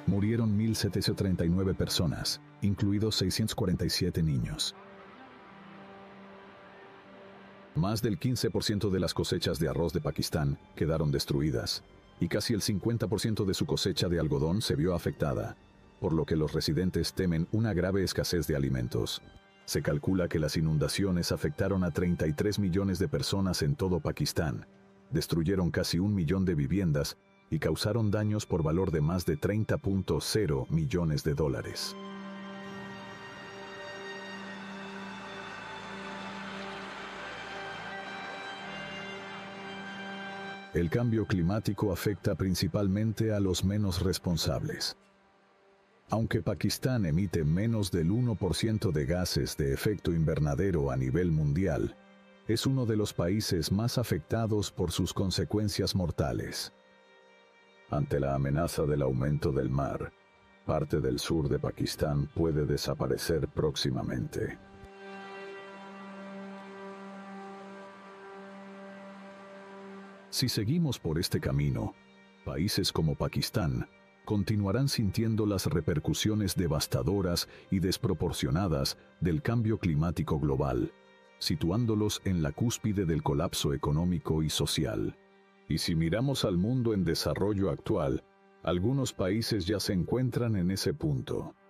murieron 1.739 personas, incluidos 647 niños. Más del 15% de las cosechas de arroz de Pakistán quedaron destruidas, y casi el 50% de su cosecha de algodón se vio afectada, por lo que los residentes temen una grave escasez de alimentos. Se calcula que las inundaciones afectaron a 33 millones de personas en todo Pakistán, destruyeron casi 1 millón de viviendas y causaron daños por valor de más de 30.0 millones de dólares. El cambio climático afecta principalmente a los menos responsables. Aunque Pakistán emite menos del 1% de gases de efecto invernadero a nivel mundial, es uno de los países más afectados por sus consecuencias mortales. Ante la amenaza del aumento del mar, parte del sur de Pakistán puede desaparecer próximamente. Si seguimos por este camino, países como Pakistán continuarán sintiendo las repercusiones devastadoras y desproporcionadas del cambio climático global, situándolos en la cúspide del colapso económico y social. Y si miramos al mundo en desarrollo actual, algunos países ya se encuentran en ese punto.